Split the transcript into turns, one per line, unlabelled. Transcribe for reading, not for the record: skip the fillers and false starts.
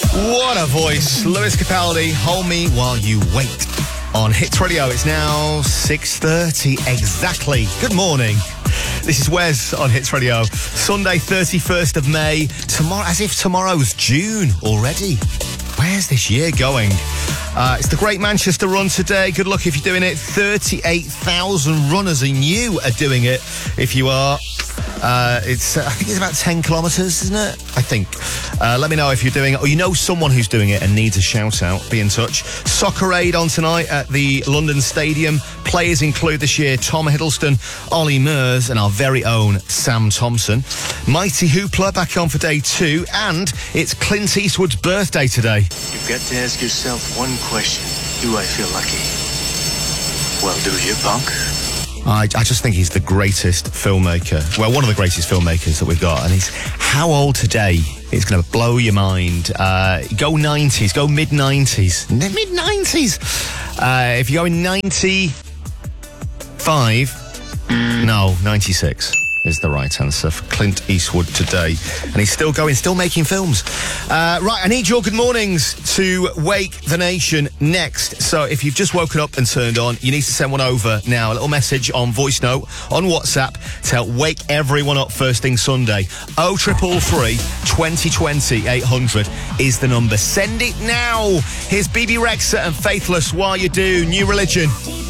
What a voice. Lewis Capaldi, Hold Me While You Wait. On Hits Radio, it's now 6:30 exactly. Good morning. This is Wes on Hits Radio. Sunday, 31st of May. Tomorrow, as if tomorrow's June already. Where's this year going? It's the Great Manchester Run today. Good luck if you're doing it. 38,000 runners, and you are doing it. If you are, I think it's about 10 kilometres, isn't it? I think. Let me know if you're doing it, or you know someone who's doing it and needs a shout out. Be in touch. Soccer Aid on tonight at the London Stadium. Players include this year Tom Hiddleston, Ollie Murs, and our very own Sam Thompson. Mighty Hoopla back on for day 2, and it's Clint Eastwood's birthday today.
You've got to ask yourself one question. Do I feel lucky? Well, do you, punk?
I just think he's the greatest filmmaker. Well, one of the greatest filmmakers that we've got. And he's how old today? It's going to blow your mind. Go 90s, go mid-90s. Mid-90s. If you're going 95, no, 96 is the right answer for Clint Eastwood today. And he's still going, still making films. Right, I need your good mornings to wake the nation next. So if you've just woken up and turned on, you need to send one over now. A little message on voice note on WhatsApp to help wake everyone up first thing Sunday. 0333 2020 800 is the number. Send it now. Here's BB Rexa and Faithless While You Do. New Religion.